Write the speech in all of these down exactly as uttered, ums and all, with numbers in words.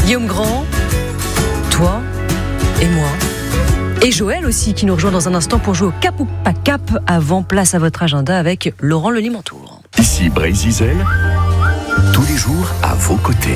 Guillaume Grand, toi et moi. Et Joël aussi qui nous rejoint dans un instant pour jouer au Cap ou pas Cap. Avant, place à votre agenda avec Laurent Le Limantour. Ici Brésil, tous les jours à vos côtés.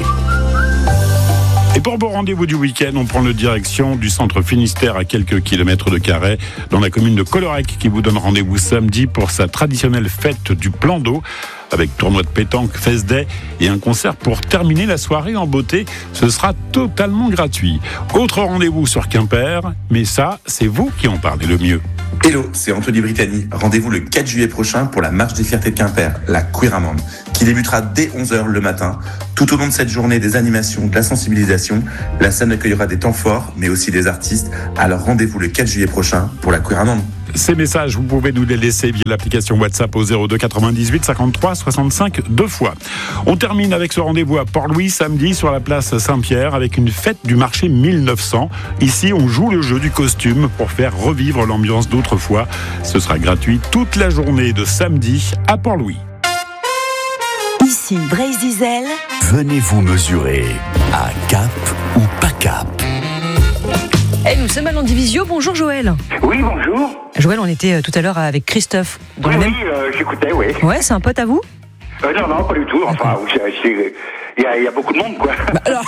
Et pour vos rendez-vous du week-end, on prend le direction du centre Finistère à quelques kilomètres de Carhaix, dans la commune de Collorec, qui vous donne rendez-vous samedi pour sa traditionnelle fête du plan d'eau, avec tournoi de pétanque, fest day et un concert pour terminer la soirée en beauté. Ce sera totalement gratuit. Autre rendez-vous sur Quimper, mais ça, c'est vous qui en parlez le mieux. Hello, c'est Anthony Brittany. Rendez-vous le quatre juillet prochain pour la marche des fiertés de Quimper, la Queer Amande, qui débutera dès onze heures le matin. Tout au long de cette journée, des animations, de la sensibilisation. La scène accueillera des temps forts, mais aussi des artistes. Alors rendez-vous le quatre juillet prochain pour la Queer Amande. Ces messages, vous pouvez nous les laisser via l'application WhatsApp au zéro deux quatre-vingt-dix-huit cinquante-trois soixante-cinq deux fois. On termine avec ce rendez-vous à Port-Louis samedi sur la place Saint-Pierre avec une fête du marché mille neuf cents. Ici, on joue le jeu du costume pour faire revivre l'ambiance d'autrefois. Ce sera gratuit toute la journée de samedi à Port-Louis. Ici Brésil. Venez vous mesurer à Cap ou pas Cap. Et nous sommes à l'Andivisio. Bonjour Joël. Oui, bonjour. Joël, on était tout à l'heure avec Christophe. Dans Oui, le oui, même... euh, j'écoutais, oui. Ouais, c'est un pote à vous? Euh, non, non, pas du tout. Enfin, il y, y a beaucoup de monde, quoi. Bah alors,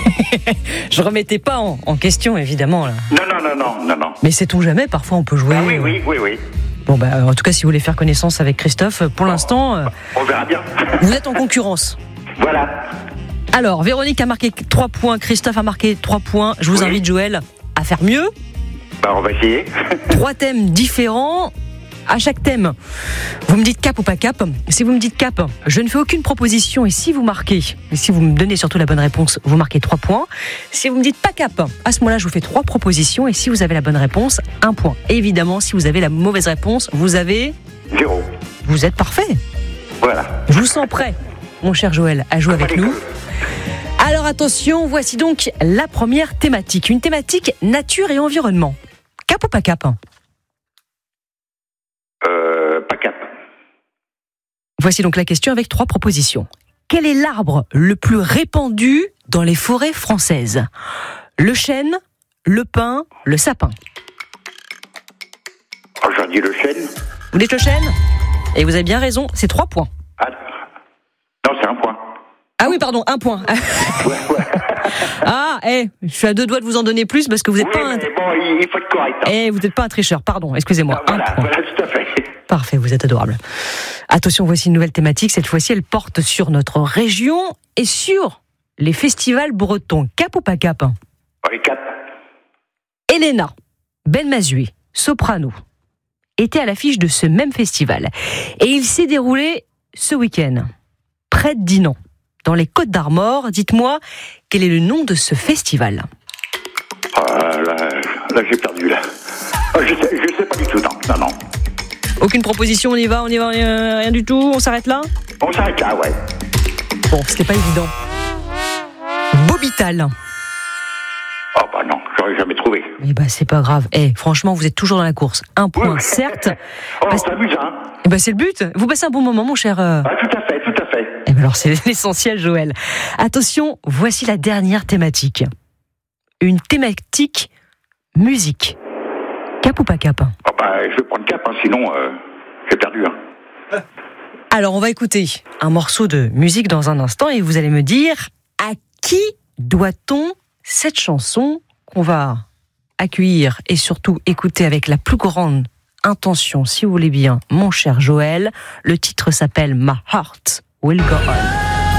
je remettais pas en, en question, évidemment. Là. Non, non, non, non, non, non. Mais sait-on jamais, parfois on peut jouer. Ah, oui, oui, oui, oui. Bon, bah, en tout cas, si vous voulez faire connaissance avec Christophe, pour l'instant, euh, on verra bien. Vous êtes en concurrence. Voilà. Alors, Véronique a marqué trois points, Christophe a marqué trois points. Je vous Oui. invite, Joël, à faire mieux. Bah, on va essayer. Trois thèmes différents. À chaque thème, vous me dites cap ou pas cap. Si vous me dites cap, je ne fais aucune proposition. Et si vous marquez, et si vous me donnez surtout la bonne réponse, vous marquez trois points. Si vous me dites pas cap, à ce moment-là, je vous fais trois propositions. Et si vous avez la bonne réponse, un point. Et évidemment, si vous avez la mauvaise réponse, vous avez... Zéro. Vous êtes parfait. Voilà. Je vous sens prêt, mon cher Joël, à jouer avec nous. Alors attention, voici donc la première thématique. Une thématique nature et environnement. Cap ou pas cap? Euh, pas cap. Voici donc la question avec trois propositions. Quel est l'arbre le plus répandu dans les forêts françaises? Le chêne, le pin, le sapin. Oh, j'en dis le chêne. Vous dites le chêne? Et vous avez bien raison, c'est trois points. Ah, non, c'est un point. Ah oui, pardon, un point. Ouais, ouais. Ah, eh, je suis à deux doigts de vous en donner plus parce que vous n'êtes Oui, pas un... mais bon, il faut être correct. Hein. Eh, vous n'êtes pas un tricheur, pardon, excusez-moi. Ah, voilà, un point. voilà, tout à fait. Parfait, vous êtes adorable. Attention, voici une nouvelle thématique. Cette fois-ci, elle porte sur notre région et sur les festivals bretons. Cap ou pas cap? Oui, cap. Elena Benmazué, soprano, était à l'affiche de ce même festival. Et il s'est déroulé ce week-end, près de Dinan, dans les Côtes d'Armor. Dites-moi, quel est le nom de ce festival? Oh, là, là j'ai perdu, là. Oh, je sais, je sais pas du tout, non, non, non. Aucune proposition, on y va, on y va, euh, rien du tout, on s'arrête là? On s'arrête là, ouais. Bon, c'était pas évident. Bobital. Oh, bah non, j'aurais jamais trouvé. Eh ben, c'est pas grave. Eh, franchement, vous êtes toujours dans la course. Un point, Oui. certes. Oh, Parce- on s'amuse, hein. Eh ben, c'est le but. Vous passez un bon moment, mon cher. euh, Ah, tout à fait, tout à fait. Eh ben alors, c'est l'essentiel, Joël. Attention, voici la dernière thématique. Une thématique musique. Cap ou pas cap? Oh, bah, je vais prendre cap, hein, sinon, euh, j'ai perdu, hein. Alors, on va écouter un morceau de musique dans un instant et vous allez me dire à qui doit-on cette chanson qu'on va accueillir et surtout écouter avec la plus grande intention, si vous voulez bien, mon cher Joël. Le titre s'appelle My Heart Will Go On.